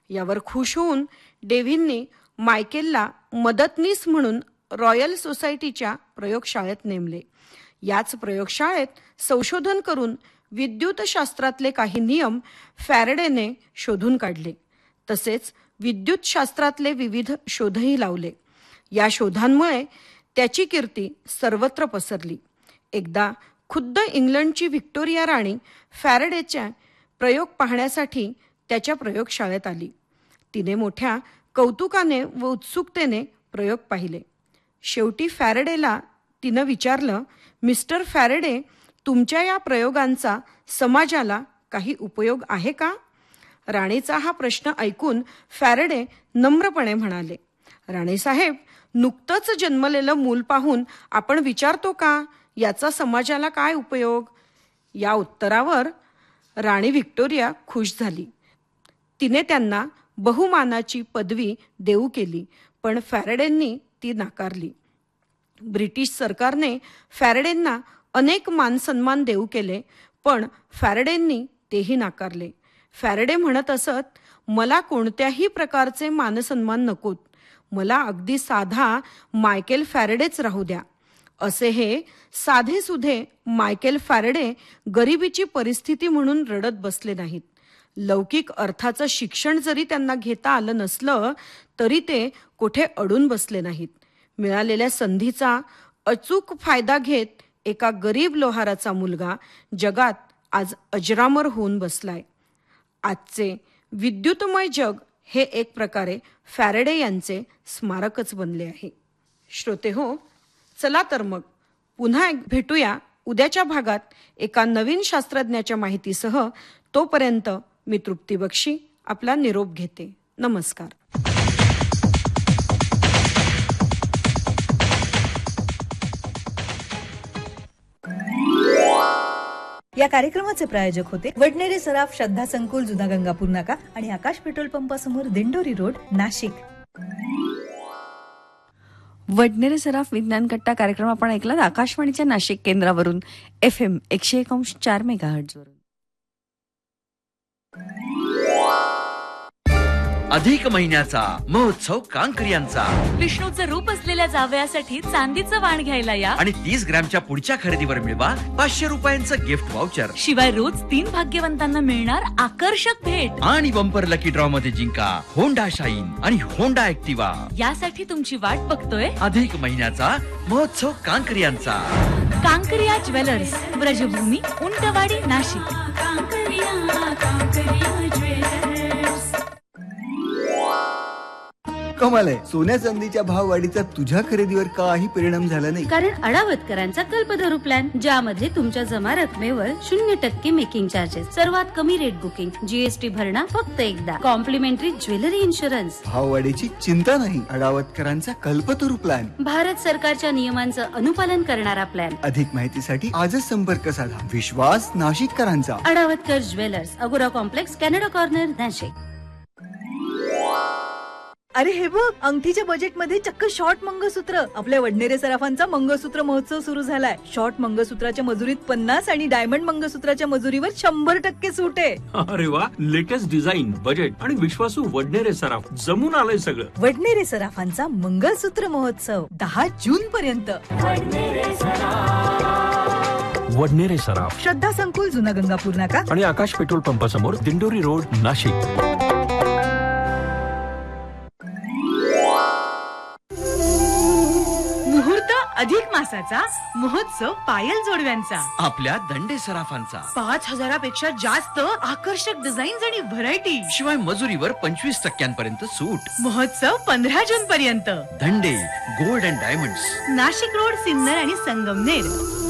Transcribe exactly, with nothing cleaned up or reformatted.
यावर खुश होऊन डेव्हिननी मायकेलला मदतनीस म्हणून रॉयल सोसायटीच्या प्रयोगशाळेत नेमले. याच प्रयोगशाळेत संशोधन करून विद्युतशास्त्रातले काही नियम फॅरेडेने शोधून काढले. तसेच विद्युतशास्त्रातले विविध शोधही लावले. या शोधांमुळे त्याची कीर्ती सर्वत्र पसरली. एकदा खुद्द इंग्लंडची व्हिक्टोरिया राणी फॅरेडेच्या प्रयोग पाहण्यासाठी त्याच्या प्रयोगशाळेत आली. तिने मोठ्या कौतुकाने व उत्सुकतेने प्रयोग पाहिले. शेवटी फॅरेडेला तिनं विचारलं, मिस्टर फॅरेडे, तुमच्या या प्रयोगांचा समाजाला काही उपयोग आहे का? राणीचा हा प्रश्न ऐकून फॅरेडे नम्रपणे म्हणाले, राणीसाहेब, नुकतंच जन्मलेलं मूल पाहून आपण विचारतो का याचा समाजाला काय उपयोग? या उत्तरावर राणी व्हिक्टोरिया खुश झाली. तिने त्यांना बहुमानाची पदवी देऊ केली, पण फॅरेडेंनी ती नाकारली. ब्रिटिश सरकारने फॅरेडेंना अनेक मानसन्मान देऊ केले, पण फॅरेडेंनी तेही नाकारले. फॅरेडे म्हणत असत, मला कोणत्याही प्रकारचे मानसन्मान नकोत, मला अगदी साधा मायकेल फॅरेडेच राहू द्या. असे हे साधेसुधे मायकेल फॅरेडे गरिबीची परिस्थिती म्हणून रडत बसले नाहीत. लौकिक अर्थाचं शिक्षण जरी त्यांना घेता आलं नसलं तरी ते कुठे अडून बसले नाहीत. मिळालेल्या संधीचा अचूक फायदा घेत एका गरीब लोहाराचा मुलगा जगात आज अजरामर होऊन बसलाय. आजचे विद्युतमय जग हे एक प्रकारे फॅरेडे यांचे स्मारकच बनले आहे. श्रोते हो, चला तर मग पुन्हा भेटूया उद्याच्या भागात एका नवीन शास्त्रज्ञाच्या माहितीसह. तोपर्यंत मी तृप्ती बक्षी आपला निरोप घेते. नमस्कार. या कार्यक्रमाचे प्रायोजक होते वडनेरे सराफ श्रद्धा संकुल, जुना गंगापूर नाका आणि आकाश पेट्रोल पंपासमोर, दिंडोरी रोड, नाशिक. वडनेरे सराफ विज्ञान कट्टा कार्यक्रम आपण ऐकला आकाशवाणीच्या नाशिक केंद्रावरून एफ एम एकशे एक अंश चार मेगाहर्ट्झ वरून. अधिक महिन्याचा महोत्सव कांकरियांचा. विष्णूचं रूप असलेल्या जावयासाठी चांदीचं वाण घ्यायला या आणि तीस ग्रॅमच्या पुढच्या खरेदीवर मिळवा पाचशे रुपयांचं गिफ्ट व्हाउचर. शिवाय रोज तीन भाग्यवंतांना मिळणार आकर्षक भेट आणि बंपर लकी ड्रॉ मध्ये जिंका होंडा शाईन आणि होंडा ऍक्टिवा. यासाठी तुमची वाट बघतोय अधिक महिन्याचा महोत्सव कांकरियांचा. कांकरिया ज्वेलर्स, ब्रजभूमी, उंटवाडी, नाशिक. कमाल आहे, सोन्या चांदीच्या भाववाढीचा तुझ्या खरेदीवर काही परिणाम झाला नाही. कारण अडावतकरांचा कल्पतरू प्लॅन, ज्यामध्ये तुमच्या जमा रकमेवर शून्य टक्के मेकिंग चार्जेस, सर्वात कमी रेट बुकिंग, जीएसटी भरणा फक्त एकदा, कॉम्प्लिमेंटरी ज्वेलरी इन्शुरन्स. भाववाढीची चिंता नाही, अडावतकरांचा कल्पतरू प्लॅन. भारत सरकारच्या नियमांचं अनुपालन करणारा प्लॅन. अधिक माहितीसाठी आजच संपर्क साधा. विश्वास नाशिककरांचा. अडावतकर ज्वेलर्स, अगोरा कॉम्प्लेक्स, कॅनडा कॉर्नर, नाशिक. अरे हे बघ, अंगठीच्या बजेट मध्ये चक्क शॉर्ट मंगळसूत्र. आपल्या वडनेरे सराफांचा मंगळसूत्र महोत्सव सुरू झालाय. शॉर्ट मंगळसूत्राच्या मजुरीत पन्नास आणि डायमंड मंगळसूत्राच्या मजुरीवर शंभर टक्के सूट आहे. अरे वा, लेटेस्ट डिझाईन, बजेट आणि विश्वासू वडनेरे सराफ जमून आलंय सगळं. वडनेरे सराफांचा मंगळसूत्र महोत्सव दहा जून पर्यंत. वडनेरे सराफ, श्रद्धा संकुल, जुना गंगापूर नाका आणि आकाश पेट्रोल पंपासमोर, दिंडोरी रोड, नाशिक. अधिक मासाचा महोत्सव पायल जोडव्यांचा. आपल्या दंडे सराफांचा. पाच हजारापेक्षा जास्त आकर्षक डिझाईन्स आणि व्हरायटी. शिवाय मजुरीवर पंचवीस टक्क्यांपर्यंत सूट. महोत्सव पंधरा जून पर्यंत. दंडे gold and diamonds, Nashik road, Sinnar आणि संगमनेर.